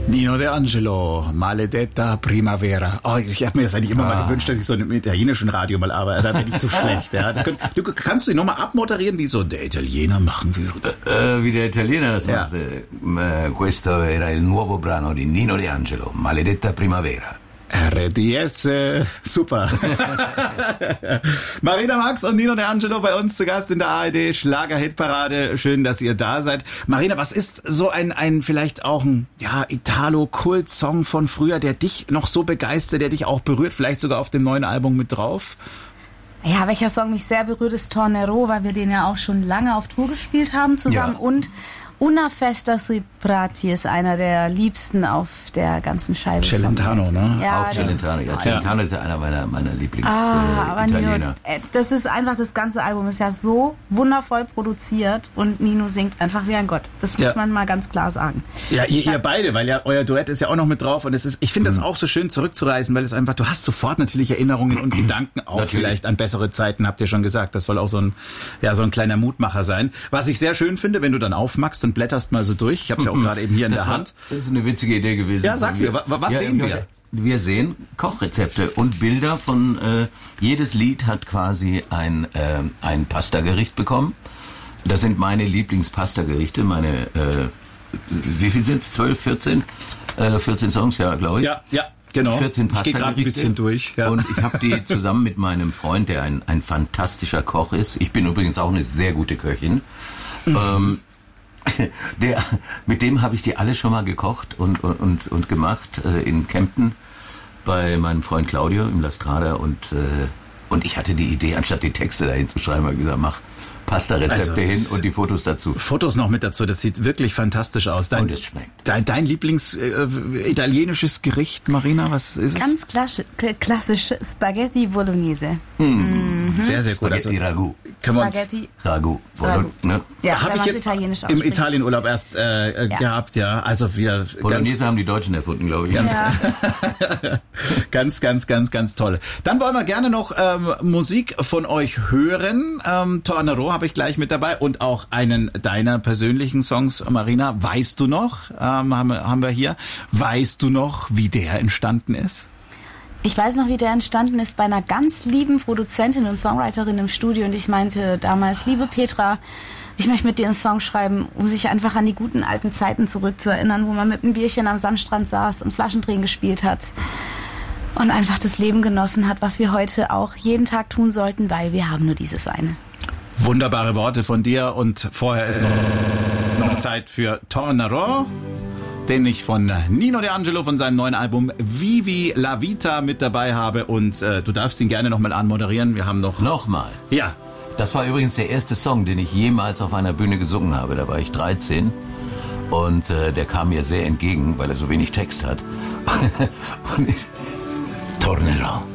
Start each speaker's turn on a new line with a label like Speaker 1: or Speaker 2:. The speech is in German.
Speaker 1: Nino De Angelo, Maledetta Primavera. Oh, ich habe mir das eigentlich immer mal gewünscht, dass ich so in einem italienischen Radio mal arbeite. Da bin ich zu schlecht. Ja. Kannst du ihn nochmal abmoderieren, wie so der Italiener machen würde?
Speaker 2: Wie der Italiener das macht. Questo era il nuovo brano di Nino De Angelo, Maledetta Primavera.
Speaker 1: RDS, super. Marina Max und Nino De Angelo bei uns zu Gast in der ARD Schlager-Hitparade. Schön, dass ihr da seid. Marina, was ist so ein vielleicht auch ein Italo-Kult-Song von früher, der dich noch so begeistert, der dich auch berührt, vielleicht sogar auf dem neuen Album mit drauf?
Speaker 3: Ja, welcher Song mich sehr berührt, ist Tornerò, weil wir den ja auch schon lange auf Tour gespielt haben zusammen. Ja. Und Una festa sui prati ist einer der liebsten auf der ganzen Scheibe.
Speaker 1: Celentano, ne?
Speaker 2: Ja, auch Celentano. Ja, Celentano ist ja einer meiner Lieblings-Italiener.
Speaker 3: Das ist einfach, das ganze Album ist ja so wundervoll produziert und Nino singt einfach wie ein Gott. Das muss man mal ganz klar sagen.
Speaker 1: Ja, ihr beide, weil ja euer Duett ist ja auch noch mit drauf und es ist, ich finde das auch so schön zurückzureisen, weil es einfach, du hast sofort natürlich Erinnerungen und Gedanken auch natürlich. Vielleicht an bessere Zeiten, habt ihr schon gesagt. Das soll auch so ein kleiner Mutmacher sein. Was ich sehr schön finde, wenn du dann aufmachst und blätterst mal so durch. Ich habe es ja auch gerade eben hier in der Hand.
Speaker 2: Das ist eine witzige Idee gewesen.
Speaker 1: Ja, sag's dir. Was sehen wir?
Speaker 2: Wir sehen Kochrezepte und Bilder von, jedes Lied hat quasi ein Pastagericht bekommen. Das sind meine Lieblingspastagerichte, meine, wie viel sind's? 12, 14? 14 Songs, ja, glaube ich.
Speaker 1: Ja. Genau.
Speaker 2: 14 Pastagerichte.
Speaker 1: Ich gehe gerade ein bisschen durch. Ja.
Speaker 2: Und ich habe die zusammen mit meinem Freund, der ein fantastischer Koch ist. Ich bin übrigens auch eine sehr gute Köchin. Mit dem habe ich die alle schon mal gekocht und gemacht in Kempten bei meinem Freund Claudio im La Strada und ich hatte die Idee, anstatt die Texte dahin zu schreiben, habe ich gesagt, mach Pasta-Rezepte hin und die Fotos dazu.
Speaker 1: Fotos noch mit dazu, das sieht wirklich fantastisch aus.
Speaker 2: Und es schmeckt.
Speaker 1: Dein Lieblings-italienisches Gericht, Marina, was ist es?
Speaker 3: Ganz klassisch Spaghetti Bolognese.
Speaker 1: Sehr, sehr gut.
Speaker 2: Spaghetti Ragu.
Speaker 3: Spaghetti
Speaker 2: Ragu. Ne?
Speaker 3: Ja,
Speaker 1: habe ich jetzt im Italienurlaub erst gehabt, ja. Also wir
Speaker 2: Bolognese haben die Deutschen erfunden, glaube ich.
Speaker 1: Ganz toll. Dann wollen wir gerne noch Musik von euch hören. Tornerò habe ich gleich mit dabei und auch einen deiner persönlichen Songs, Marina. Weißt du noch, haben wir hier, weißt du noch, wie der entstanden ist?
Speaker 3: Ich weiß noch, wie der entstanden ist bei einer ganz lieben Produzentin und Songwriterin im Studio und ich meinte damals, liebe Petra, ich möchte mit dir einen Song schreiben, um sich einfach an die guten alten Zeiten zurückzuerinnern, wo man mit einem Bierchen am Sandstrand saß und Flaschendrehen gespielt hat und einfach das Leben genossen hat, was wir heute auch jeden Tag tun sollten, weil wir haben nur dieses eine.
Speaker 1: Wunderbare Worte von dir und vorher ist noch Zeit für Tornerò, den ich von Nino De Angelo von seinem neuen Album Vivi la Vita mit dabei habe und du darfst ihn gerne nochmal anmoderieren. Wir haben
Speaker 2: Nochmal?
Speaker 1: Ja.
Speaker 2: Das war übrigens der erste Song, den ich jemals auf einer Bühne gesungen habe. Da war ich 13 und der kam mir sehr entgegen, weil er so wenig Text hat. Tornerò.